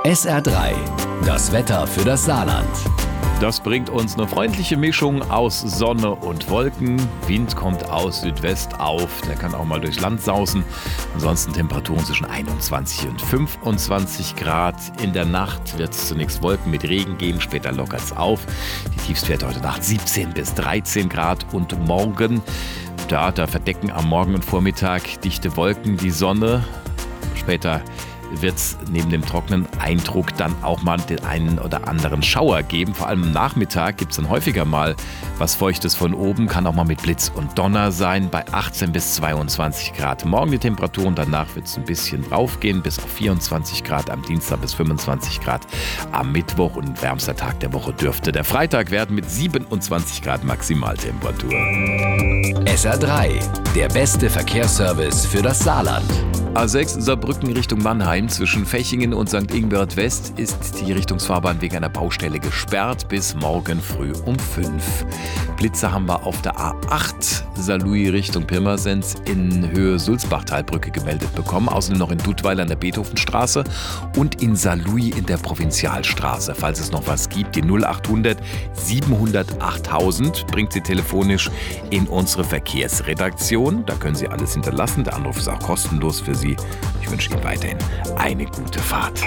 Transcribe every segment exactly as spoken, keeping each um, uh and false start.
S R drei, das Wetter für das Saarland. Das bringt uns eine freundliche Mischung aus Sonne und Wolken. Wind kommt aus Südwest auf, der kann auch mal durchs Land sausen. Ansonsten Temperaturen zwischen einundzwanzig und fünfundzwanzig Grad. In der Nacht wird es zunächst Wolken mit Regen geben, später lockert es auf. Die Tiefstwerte heute Nacht siebzehn bis dreizehn Grad und morgen, da, da verdecken am Morgen und Vormittag dichte Wolken die Sonne. Später wird es neben dem trockenen Eindruck dann auch mal den einen oder anderen Schauer geben. Vor allem am Nachmittag gibt es dann häufiger mal was Feuchtes von oben. Kann auch mal mit Blitz und Donner sein bei achtzehn bis zweiundzwanzig Grad. Morgen die Temperaturen, danach wird es ein bisschen raufgehen bis auf vierundzwanzig Grad am Dienstag bis fünfundzwanzig Grad am Mittwoch. Und wärmster Tag der Woche dürfte der Freitag werden mit siebenundzwanzig Grad Maximaltemperatur. S R drei, der beste Verkehrsservice für das Saarland. A sechs Saarbrücken Richtung Mannheim. Zwischen Fechingen und Sankt Ingbert West ist die Richtungsfahrbahn wegen einer Baustelle gesperrt bis morgen früh um fünf. Blitze haben wir auf der A acht Saarlouis Richtung Pirmasens in Höhe Sulzbachtalbrücke gemeldet bekommen. Außerdem noch in Dudweiler an der Beethovenstraße und in Saarlouis in der Provinzialstraße. Falls es noch was gibt, die null achthundert siebenhundert achttausend bringt Sie telefonisch in unsere Verkehrsredaktion. Da können Sie alles hinterlassen. Der Anruf ist auch kostenlos für Sie. Ich wünsche Ihnen weiterhin eine gute Fahrt.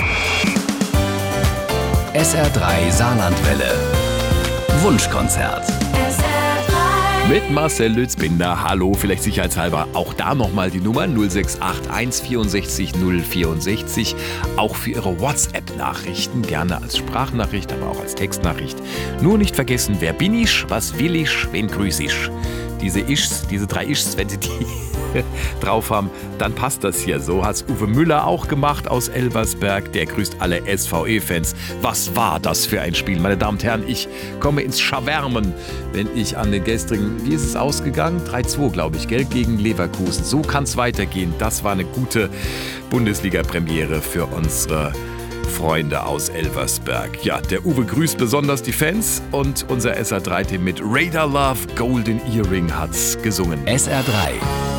S R drei Saarlandwelle. Wunschkonzert. Mit Marcel Lützbinder. Hallo, vielleicht sicherheitshalber auch da nochmal die Nummer null sechs acht eins vierundsechzig null vierundsechzig. Auch für Ihre WhatsApp-Nachrichten, gerne als Sprachnachricht, aber auch als Textnachricht. Nur nicht vergessen, wer bin ich, was will ich, wen grüß ich. Diese Ischs, diese drei Ischs, wenn Sie die drauf haben, dann passt das hier. So hat's Uwe Müller auch gemacht aus Elversberg. Der grüßt alle S V E-Fans. Was war das für ein Spiel? Meine Damen und Herren, ich komme ins Schwärmen, wenn ich an den gestrigen, wie ist es ausgegangen? drei zwei, glaube ich, gell? Gegen Leverkusen. So kann's weitergehen. Das war eine gute Bundesliga-Premiere für unsere Freunde aus Elversberg. Ja, der Uwe grüßt besonders die Fans und unser S R drei Team mit Radar Love Golden Earring hat's gesungen. S R drei,